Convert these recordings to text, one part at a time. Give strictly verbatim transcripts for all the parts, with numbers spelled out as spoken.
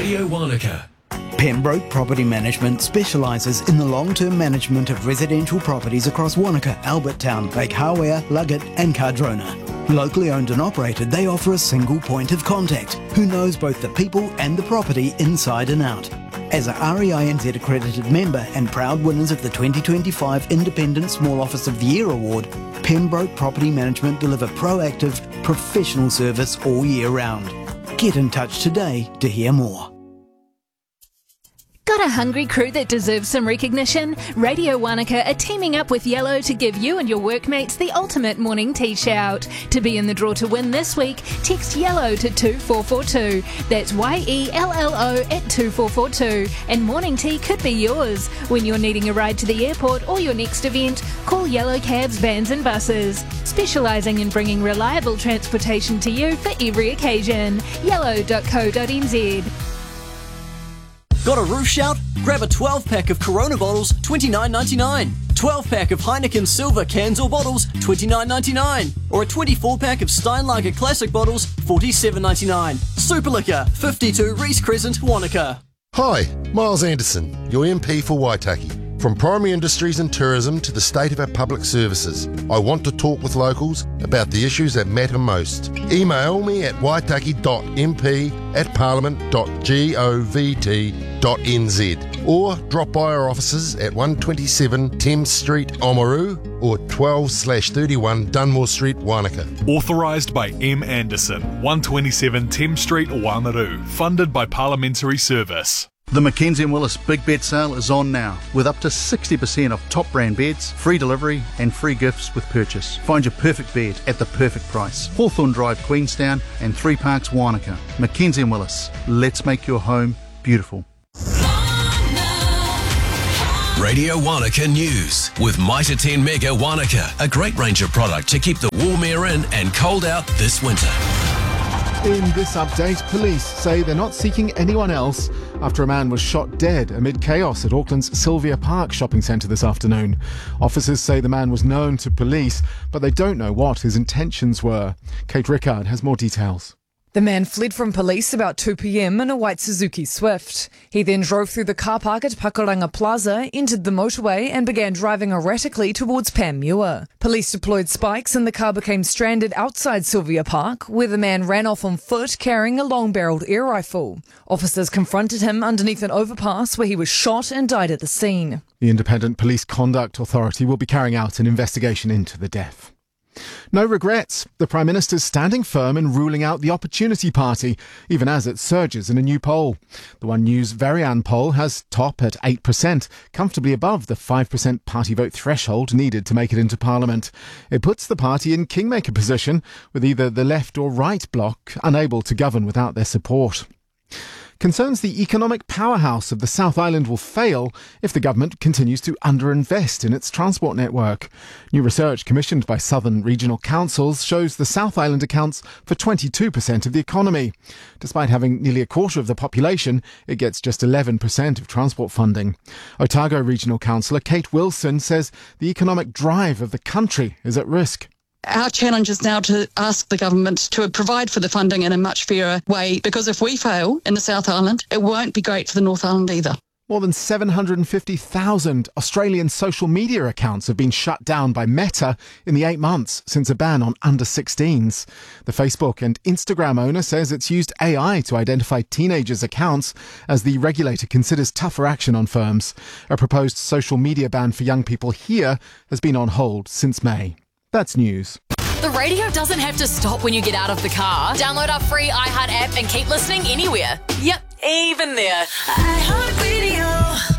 Radio Wanaka. Pembroke Property Management specialises in the long-term management of residential properties across Wanaka, Albertown, Lake Hawea, Luggett and Cardrona. Locally owned and operated, they offer a single point of contact who knows both the people and the property inside and out. As a R E I N Z accredited member and proud winners of the twenty twenty-five Independent Small Office of the Year Award, Pembroke Property Management deliver proactive, professional service all year round. Get in touch today to hear more. Got a hungry crew that deserves some recognition? Radio Wanaka are teaming up with Yellow to give you and your workmates the ultimate morning tea shout. To be in the draw to win this week, text YELLOW to two four four two. That's Y E L L O at two four four two. And morning tea could be yours. When you're needing a ride to the airport or your next event, call Yellow Cabs, Vans and Buses. Specialising in bringing reliable transportation to you for every occasion. yellow dot co dot n z. Got a roof shout? Grab a twelve pack of Corona bottles, twenty-nine ninety-nine. twelve pack of Heineken Silver cans or bottles, twenty-nine ninety-nine. Or a twenty-four pack of Steinlager Classic bottles, forty-seven ninety-nine. Super Liquor, fifty-two Reese Crescent, Wanaka. Hi, Miles Anderson, your M P for Waitaki. From primary industries and tourism to the state of our public services, I want to talk with locals about the issues that matter most. Email me at waitaki dot m p at parliament dot govt dot n z or drop by our offices at one twenty-seven Thames Street, Oamaru or twelve slash thirty-one Dunmore Street, Wanaka. Authorised by M. Anderson, one twenty-seven Thames Street, Oamaru. Funded by Parliamentary Service. The Mackenzie and Willis Big Bed Sale is on now, with up to sixty percent off top brand beds, free delivery and free gifts with purchase. Find your perfect bed at the perfect price. Hawthorne Drive, Queenstown and Three Parks, Wanaka. Mackenzie and Willis, let's make your home beautiful. Radio Wanaka News with Mitre ten Mega Wanaka, a great range of product to keep the warm air in and cold out this winter. In this update, police say they're not seeking anyone else after a man was shot dead amid chaos at Auckland's Sylvia Park shopping centre this afternoon. Officers say the man was known to police, but they don't know what his intentions were. Kate Rickard has more details. The man fled from police about two p.m. in a white Suzuki Swift. He then drove through the car park at Pakuranga Plaza, entered the motorway and began driving erratically towards Panmure. Police deployed spikes and the car became stranded outside Sylvia Park, where the man ran off on foot carrying a long-barrelled air rifle. Officers confronted him underneath an overpass where he was shot and died at the scene. The Independent Police Conduct Authority will be carrying out an investigation into the death. No regrets. The Prime Minister's standing firm in ruling out the Opportunity Party, even as it surges in a new poll. The One News Varian poll has top at eight percent, comfortably above the five percent party vote threshold needed to make it into Parliament. It puts the party in kingmaker position, with either the left or right bloc unable to govern without their support. Concerns the economic powerhouse of the South Island will fail if the government continues to underinvest in its transport network. New research commissioned by Southern Regional Councils shows the South Island accounts for twenty-two percent of the economy. Despite having nearly a quarter of the population, it gets just eleven percent of transport funding. Otago Regional Councillor Kate Wilson says the economic drive of the country is at risk. Our challenge is now to ask the government to provide for the funding in a much fairer way, because if we fail in the South Island, it won't be great for the North Island either. More than seven hundred fifty thousand Australian social media accounts have been shut down by Meta in the eight months since a ban on under sixteens. The Facebook and Instagram owner says it's used A I to identify teenagers' accounts as the regulator considers tougher action on firms. A proposed social media ban for young people here has been on hold since May. That's news. The radio doesn't have to stop when you get out of the car. Download our free iHeart app and keep listening anywhere. Yep, even there. iHeartRadio.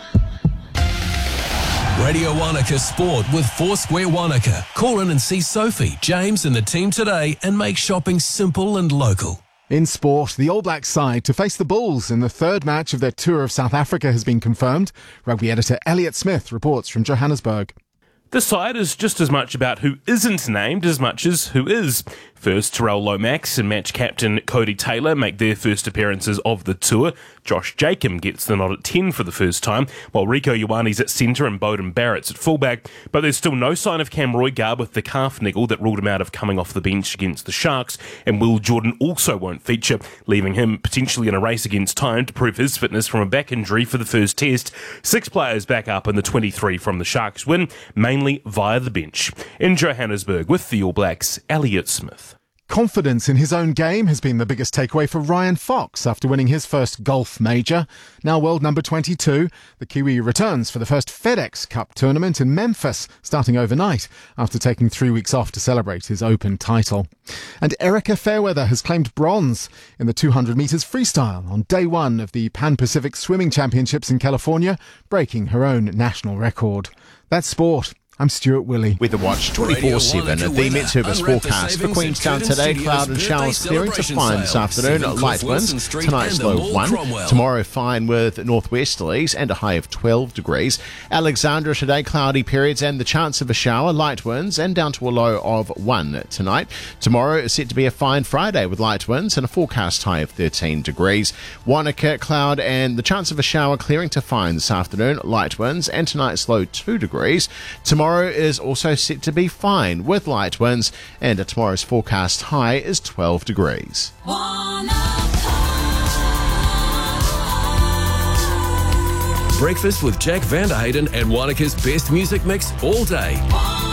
Radio Wanaka Sport with Foursquare Wanaka. Call in and see Sophie, James and the team today and make shopping simple and local. In sport, the All Blacks side to face the Bulls in the third match of their tour of South Africa has been confirmed. Rugby editor Elliot Smith reports from Johannesburg. This side is just as much about who isn't named as much as who is. First, Terrell Lomax and match captain Cody Taylor make their first appearances of the tour. Josh Jacob gets the nod at ten for the first time, while Rico Ioane's at centre and Bowden Barrett's at fullback. But there's still no sign of Cam Roygarb with the calf niggle that ruled him out of coming off the bench against the Sharks, and Will Jordan also won't feature, leaving him potentially in a race against time to prove his fitness from a back injury for the first test. Six players back up in the twenty-three from the Sharks win, mainly via the bench. In Johannesburg with the All Blacks, Elliott Smith. Confidence in his own game has been the biggest takeaway for Ryan Fox after winning his first golf major. Now world number twenty-two, the Kiwi returns for the first FedEx Cup tournament in Memphis, starting overnight after taking three weeks off to celebrate his Open title. And Erica Fairweather has claimed bronze in the two hundred metres freestyle on day one of the Pan-Pacific Swimming Championships in California, breaking her own national record. That's sport. I'm Stuart Willey. Weather Watch twenty-four seven. The Met Service forecast for Queenstown today. Cloud and showers clearing to fine this afternoon. Light winds. Tonight's low of one. Tomorrow fine with northwesterlies and a high of twelve degrees. Alexandra today cloudy periods and the chance of a shower. Light winds and down to a low of one tonight. Tomorrow is set to be a fine Friday with light winds and a forecast high of thirteen degrees. Wanaka cloud and the chance of a shower clearing to fine this afternoon. Light winds and tonight's low two degrees. Tomorrow Tomorrow is also set to be fine with light winds, and tomorrow's forecast high is twelve degrees. Breakfast with Jack Van Der Hayden and Wanaka's best music mix all day.